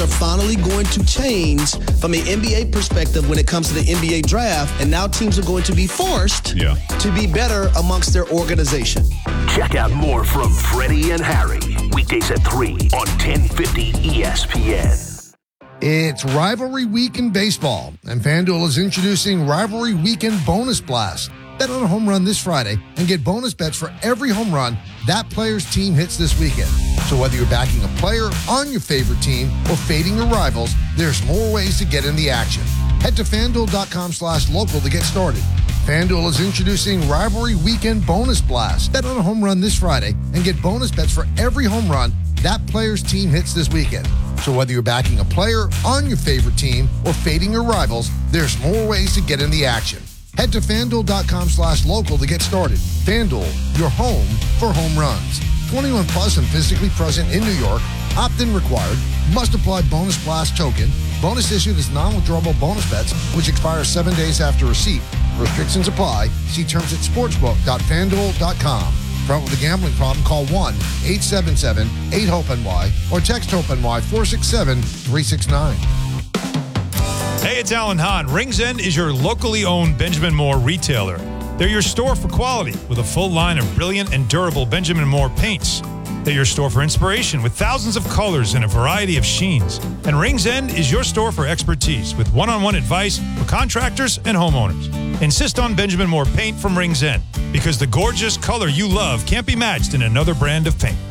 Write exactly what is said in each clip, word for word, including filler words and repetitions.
are finally going to change from an N B A perspective when it comes to the N B A draft, and now teams are going to be forced yeah. to be better amongst their organization. Check out more from Freddie and Harry, weekdays at three on ten fifty E S P N. It's Rivalry Week in baseball, and FanDuel is introducing Rivalry Weekend Bonus Blast. Bet on a home run this Friday and get bonus bets for every home run that player's team hits this weekend. So whether you're backing a player on your favorite team or fading your rivals, there's more ways to get in the action. Head to FanDuel.com slash local to get started. FanDuel is introducing Rivalry Weekend Bonus Blast. Bet on a home run this Friday and get bonus bets for every home run that player's team hits this weekend. So whether you're backing a player on your favorite team or fading your rivals, there's more ways to get in the action. Head to FanDuel.com slash local to get started. FanDuel, your home for home runs. twenty-one plus and physically present in New York. Opt-in required. Must apply bonus blast token. Bonus issued as non-withdrawable bonus bets, which expire seven days after receipt. Restrictions apply. See terms at sportsbook dot fanduel dot com. Front with a gambling problem, call one eight seven seven eight hope N Y or text HOPE-NY four six seven three six nine. Hey, it's Alan Hahn. Rings End is your locally owned Benjamin Moore retailer. They're your store for quality with a full line of brilliant and durable Benjamin Moore paints. They're your store for inspiration with thousands of colors and a variety of sheens. And Rings End is your store for expertise with one-on-one advice for contractors and homeowners. Insist on Benjamin Moore paint from Rings End because the gorgeous color you love can't be matched in another brand of paint.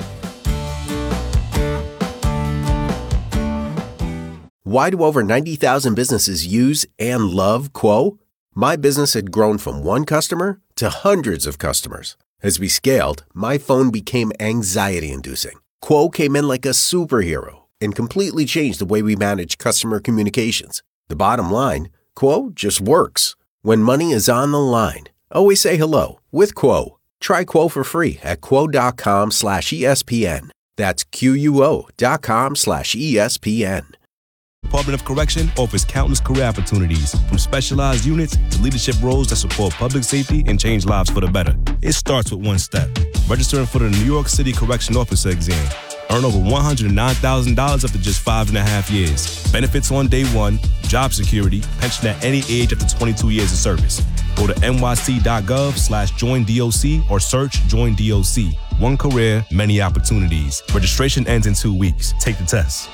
Why do over ninety thousand businesses use and love Quo? My business had grown from one customer to hundreds of customers. As we scaled, my phone became anxiety-inducing. Quo came in like a superhero and completely changed the way we manage customer communications. The bottom line, Quo just works. When money is on the line, always say hello with Quo. Try Quo for free at quo.com slash ESPN. That's Q-U-O dot com slash ESPN. Department of Correction offers countless career opportunities, from specialized units to leadership roles that support public safety and change lives for the better. It starts with one step. Registering for the New York City Correction Officer exam. Earn over one hundred nine thousand dollars after just five and a half years. Benefits on day one, job security, pension at any age after twenty-two years of service. Go to nyc.gov slash join DOC or search Join D O C. One career, many opportunities. Registration ends in two weeks. Take the test.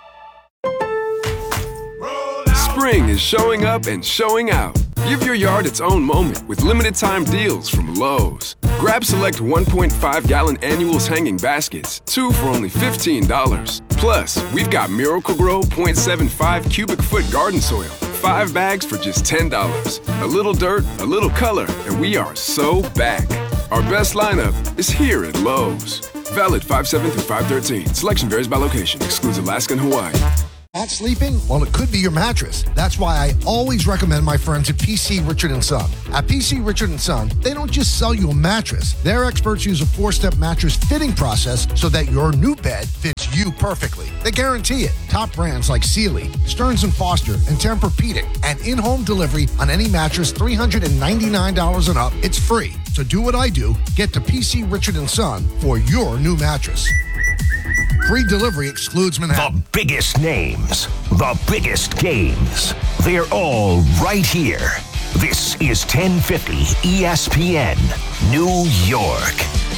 Spring is showing up and showing out. Give your yard its own moment with limited time deals from Lowe's. Grab select one point five gallon annuals hanging baskets, two for only fifteen dollars. Plus, we've got Miracle-Gro point seven five cubic foot garden soil, five bags for just ten dollars. A little dirt, a little color, and we are so back. Our best lineup is here at Lowe's. Valid five seven through five thirteen. Selection varies by location. Excludes Alaska and Hawaii. At sleeping? Well, it could be your mattress. That's why I always recommend my friends at P C Richard and Son. At P C Richard and Son, they don't just sell you a mattress. Their experts use a four-step mattress fitting process so that your new bed fits you perfectly. They guarantee it. Top brands like Sealy, Stearns and Foster, and Tempur-Pedic, and in-home delivery on any mattress three hundred ninety-nine dollars and up. It's free. So do what I do. Get to P C Richard and Son for your new mattress. Free delivery excludes Manhattan. The biggest names, the biggest games. They're all right here. This is ten fifty E S P N, New York.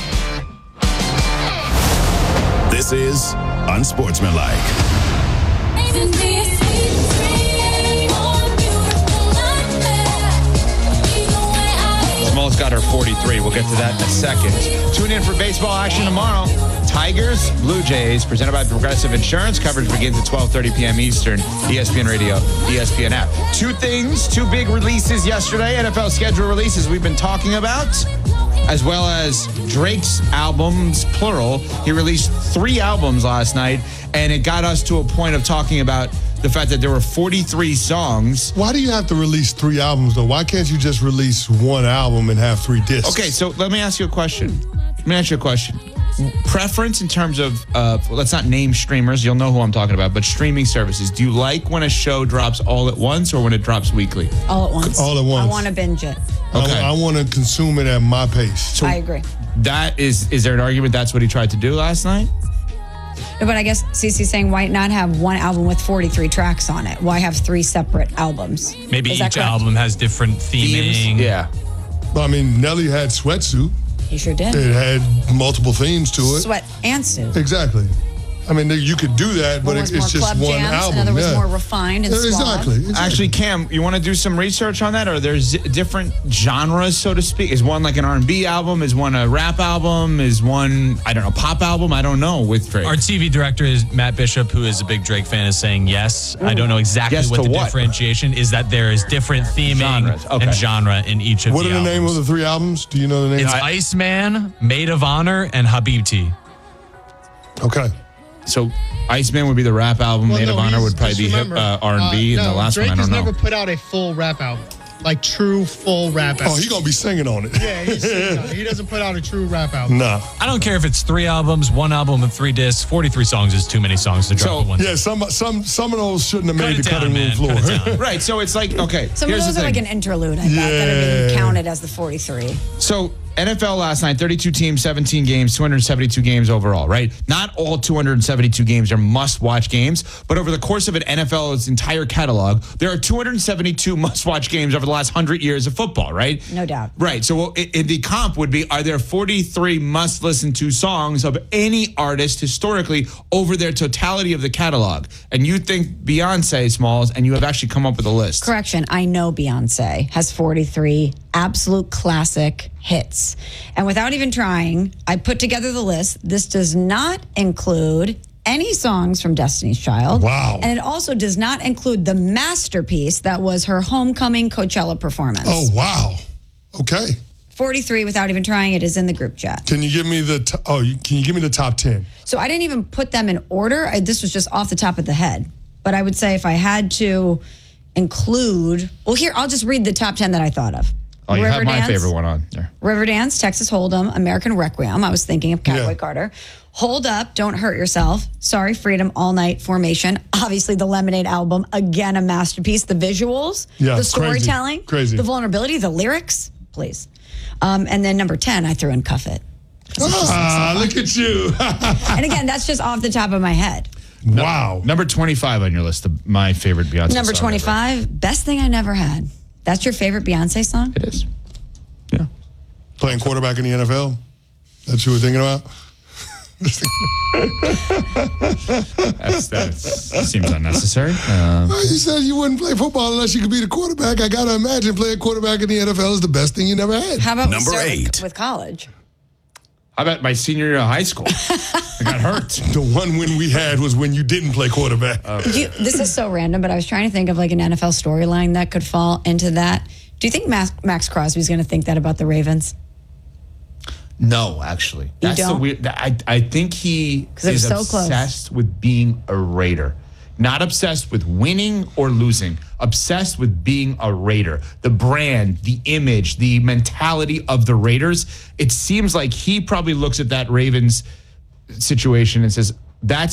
This is Unsportsmanlike. Jamal's got her forty-three. We'll get to that in a second. Tune in for baseball action tomorrow. Tigers, Blue Jays, presented by Progressive Insurance. Coverage begins at twelve thirty p.m. Eastern. E S P N Radio, E S P N app. Two things, two big releases yesterday. N F L schedule releases we've been talking about, as well as Drake's albums, plural. He released three albums last night, and it got us to a point of talking about the fact that there were forty-three songs. Why do you have to release three albums, though? Why can't you just release one album and have three discs? Okay, so let me ask you a question. Let me ask you a question. Preference in terms of, uh, let's not name streamers. You'll know who I'm talking about, but streaming services. Do you like when a show drops all at once or when it drops weekly? All at once. All at once. I want to binge it. Okay. I, I want to consume it at my pace. So I agree. That is, is there an argument that's what he tried to do last night? No, but I guess Cece's saying, why not have one album with forty-three tracks on it? Why have three separate albums? Maybe Is that each correct? album has different theming. Yeah. Well, I mean, Nelly had Sweatsuit. He sure did. It had multiple themes to it. Sweat and Suit. Exactly. I mean, you could do that, but One it's was more just club one jams, album. another was yeah. more refined and Yeah, suave. exactly, exactly. Actually, Cam, you want to do some research on that? Or there's different genres, so to speak? Is one like an R and B album? Is one a rap album? Is one, I don't know, pop album? I don't know with Drake. Our T V director is Matt Bishop, who is a big Drake fan, is saying yes. I don't know exactly Yes what to the what? differentiation is. That there is different theming Genres, okay. and genre in each of What the are the albums. name of the three albums? Do you know the name? It's Iceman, Maid of Honor, and Habibti. Okay. So Iceman would be the rap album. Well, Maid no, of Honor he's- would probably just be hip, remember, uh, R and B, uh, and no, the last Drake one, I has don't know. never put out a full rap album, like true full rap album. Oh, he gonna be singing on it. Yeah, he, sings on it. He doesn't put out a true rap album. No. I don't care if it's three albums, one album with three discs. forty-three songs is too many songs to drop So- at once. Yeah, some some some of those shouldn't have Cut made it the down, cutting room man. floor. Cut it down. Right, so it's like, okay, Some here's of those the are like thing. an interlude, I thought, that are being Yeah. counted as the forty-three. So N F L last night, thirty-two teams, seventeen games, two hundred seventy-two games overall, right? Not all two hundred seventy-two games are must-watch games, but over the course of an N F L's entire catalog, there are two hundred seventy-two must-watch games over the last one hundred years of football, right? No doubt. Right. So i- i- the comp would be, are there forty-three must-listen-to songs of any artist historically over their totality of the catalog? And you think Beyonce, Smalls, and you have actually come up with a list. Correction, I know Beyonce has forty-three absolute classic hits. And without even trying, I put together the list. This does not include any songs from Destiny's Child. Wow. And it also does not include the masterpiece that was her homecoming Coachella performance. Oh wow. Okay. forty-three without even trying. It is in the group chat. Can you give me the t- oh? You, can you give me the top ten? So I didn't even put them in order. I, this was just off the top of the head. But I would say if I had to include, well, here, I'll just read the top ten that I thought of. Oh, you have my Riverdance. favorite one on there. Riverdance, Texas Hold'em, American Requiem. I was thinking of Cowboy Yeah. Carter. Hold Up, Don't Hurt Yourself. Sorry, Freedom, All Night, Formation. Obviously, the Lemonade album, again, a masterpiece. The visuals, Yeah, the crazy, storytelling, crazy. the vulnerability, the lyrics, please. Um, and then number ten, I threw in Cuff It. Ah, look at you! And again, that's just off the top of my head. Wow. Number twenty-five on your list of my favorite Beyonce Number song twenty-five, Best Thing I Never Had. That's your favorite Beyonce song? ever. It is. Playing quarterback in the N F L. That's what we're thinking about. That's, that seems unnecessary. Um, You said you wouldn't play football unless you could be the quarterback. I gotta imagine playing quarterback in the N F L is the best thing you never had. How about we Number start with- eight. With, college? how about my senior year of high school? I got hurt. The one win we had was when you didn't play quarterback. You, this is so random, but I was trying to think of like an N F L storyline that could fall into that. Do you think Max, Max Crosby's going to think that about the Ravens? No, actually. That's the don't? weird. I, I think he 'Cause it is was so close. obsessed with being a Raider. Not obsessed with winning or losing. Obsessed with being a Raider. The brand, the image, the mentality of the Raiders. It seems like he probably looks at that Ravens situation and says, that's